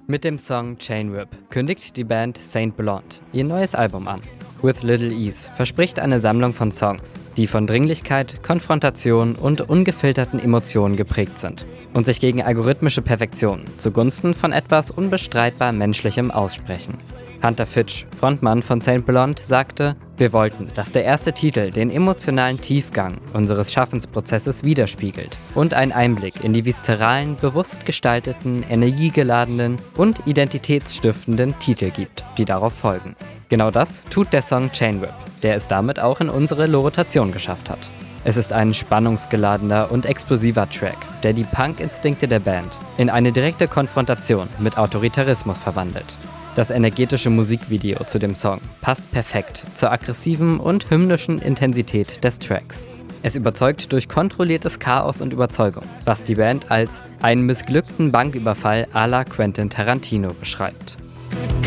Mit dem Song Chain Whip kündigt die Band Saint Blonde ihr neues Album an. With Little Ease verspricht eine Sammlung von Songs, die von Dringlichkeit, Konfrontation und ungefilterten Emotionen geprägt sind und sich gegen algorithmische Perfektion zugunsten von etwas unbestreitbar Menschlichem aussprechen. Hunter Fitch, Frontmann von Saint Blonde, sagte: „Wir wollten, dass der erste Titel den emotionalen Tiefgang unseres Schaffensprozesses widerspiegelt und einen Einblick in die viszeralen, bewusst gestalteten, energiegeladenen und identitätsstiftenden Titel gibt, die darauf folgen." Genau das tut der Song Chain Whip, der es damit auch in unsere Lorotation geschafft hat. Es ist ein spannungsgeladener und explosiver Track, der die Punk-Instinkte der Band in eine direkte Konfrontation mit Autoritarismus verwandelt. Das energetische Musikvideo zu dem Song passt perfekt zur aggressiven und hymnischen Intensität des Tracks. Es überzeugt durch kontrolliertes Chaos und Überzeugung, was die Band als einen missglückten Banküberfall à la Quentin Tarantino beschreibt.